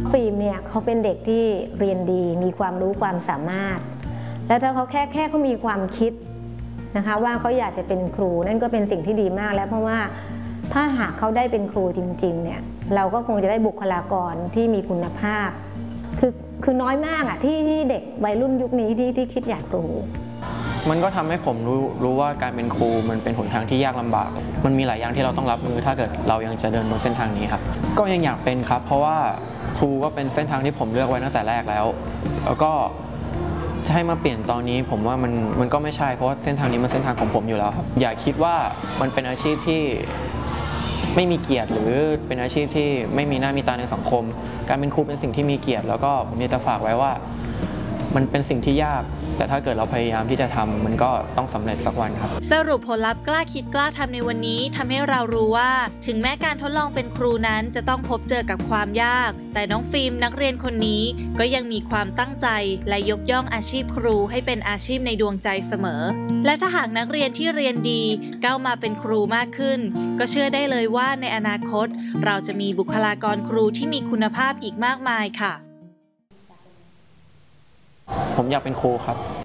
ฟิล์มเนี่ยเขาเป็นเด็กที่เรียนดีมีความรู้ความสามารถแล้วถ้าเขาแค่เขามีความคิดนะคะว่าเขาอยากจะเป็นครูนั่นก็เป็นสิ่งที่ดีมากแล้วเพราะว่าถ้าหากเขาได้เป็นครูจริงๆเนี่ยเราก็คงจะได้บุคลากรที่มีคุณภาพคือน้อยมากที่เด็กวัยรุ่นยุคนี้ที่คิดอยากครูมันก็ทำให้ผมรู้ว่าการเป็นครูมันเป็นหนทางที่ยากลำบากมันมีหลายอย่างที่เราต้องรับมือถ้าเกิดเรายังจะเดินบนเส้นทางนี้ครับก็ยังอยากเป็นครับเพราะว่าครูก็เป็นเส้นทางที่ผมเลือกไว้ตั้งแต่แรกแล้วก็จะให้มาเปลี่ยนตอนนี้ผมว่ามันก็ไม่ใช่เพราะว่าเส้นทางนี้มันเส้นทางของผมอยู่แล้วครับอย่าคิดว่ามันเป็นอาชีพที่ไม่มีเกียรติหรือเป็นอาชีพที่ไม่มีหน้ามีตาในสังคมการเป็นครูเป็นสิ่งที่มีเกียรติแล้วก็ผมอยากจะฝากไว้ว่ามันเป็นสิ่งที่ยากแต่ถ้าเกิดเราพยายามที่จะทำมันก็ต้องสำเร็จสักวันครับสรุปผลลัพธ์กล้าคิดกล้าทำในวันนี้ทำให้เรารู้ว่าถึงแม้การทดลองเป็นครูนั้นจะต้องพบเจอกับความยากแต่น้องฟิล์มนักเรียนคนนี้ก็ยังมีความตั้งใจและยกย่องอาชีพครูให้เป็นอาชีพในดวงใจเสมอและถ้าหากนักเรียนที่เรียนดีก้าวมาเป็นครูมากขึ้นก็เชื่อได้เลยว่าในอนาคตเราจะมีบุคลากรครูที่มีคุณภาพอีกมากมายค่ะผมอยากเป็นครูครับ